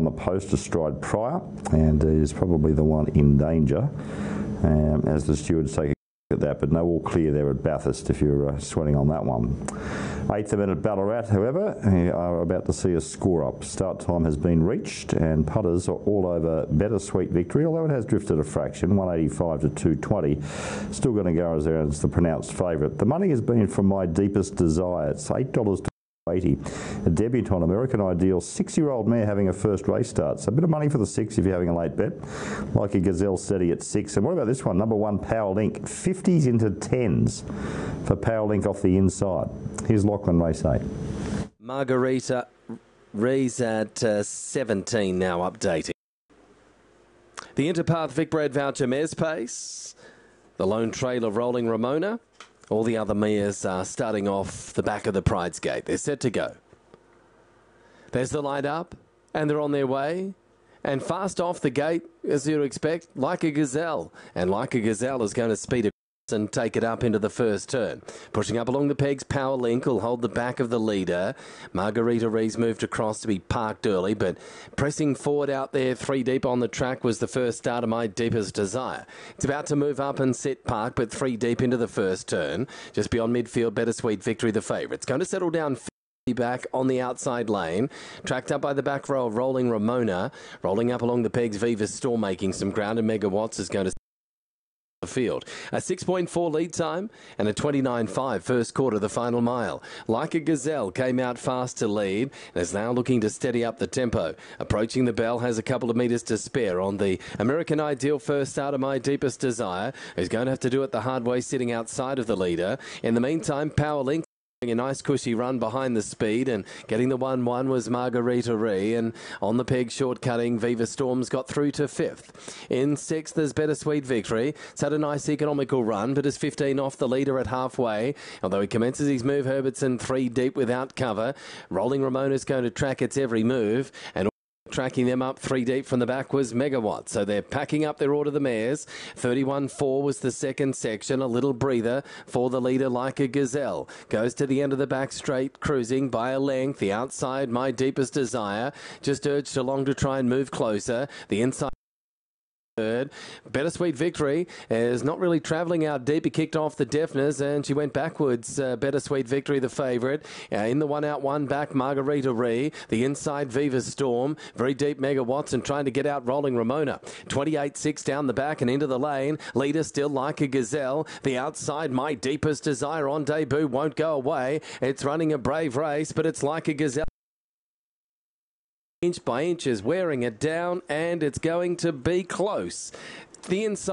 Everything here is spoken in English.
on the post astride Prior, and is probably the one in danger as the stewards take a at that, but no all clear there at Bathurst if you're sweating on that one. 8th event at Ballarat, however, are about to see a score up. Start time has been reached and putters are all over Better Sweet Victory, although it has drifted a fraction, 185 to 220. Still going to go as the pronounced favourite. The money has been from My Deepest Desire. It's $8 to 80. A debutante, American Ideal, 6-year-old mare having a first race start. So a bit of money for the 6 if you're having a late bet. Like a Gazelle steady at 6. And what about this one? Number 1, Power Link. 50s into 10s for Power Link off the inside. Here's Lachlan, race 8. Margarita Rees at 17 now, updating. The Interpath Vic Bred Voucher Mares Pace. The Lone Trail of Rolling Ramona. All the other mares are starting off the back of the Pride's Gate. They're set to go. There's the light up, and they're on their way. And fast off the gate, as you'd expect, Like a Gazelle. And Like a Gazelle is going to speed across and take it up into the first turn. Pushing up along the pegs, Power Link will hold the back of the leader. Margarita Rees moved across to be parked early, but pressing forward out there 3 deep on the track was the first start of My Deepest Desire. It's about to move up and sit park, but 3 deep into the first turn. Just beyond midfield, Better Sweet Victory, the favourite. It's going to settle down back on the outside lane, tracked up by the back row of Rolling Ramona. Rolling up along the pegs, Viva Storm making some ground, and Megawatts is going to the field. A 6.4 lead time and a 29.5 first quarter, the final mile. Like a Gazelle came out fast to lead and is now looking to steady up the tempo. Approaching the bell, has a couple of metres to spare on the American Ideal first start of My Deepest Desire, who's going to have to do it the hard way sitting outside of the leader. In the meantime, Power Link a nice cushy run behind the speed, and getting the 1-1 was Margarita Ree, and on the peg shortcutting, Viva Storms got through to 5th. In 6th, there's Better Sweet Victory. It's had a nice economical run, but is 15 off the leader at halfway. Although he commences his move, Herbertson 3 deep without cover. Rolling Ramona's going to track its every move, and tracking them up 3 deep from the back was Megawatt. So they're packing up their order, the mares. 31.4 was the second section. A little breather for the leader, Like a Gazelle. Goes to the end of the back straight, cruising by a length. The outside, My Deepest Desire. Just urged along to try and move closer. The inside, third. Better Sweet Victory is not really travelling out deep. He kicked off the deafness and she went backwards. Better Sweet Victory, the favourite. In the 1 out, 1 back, Margarita Ree. The inside, Viva Storm. Very deep, Megawatts, and trying to get out Rolling Ramona. 28.6 down the back and into the lane. Leader still Like a Gazelle. The outside, My Deepest Desire on debut, won't go away. It's running a brave race, but it's Like a Gazelle. Inch by inch is wearing it down, and it's going to be close. The inside.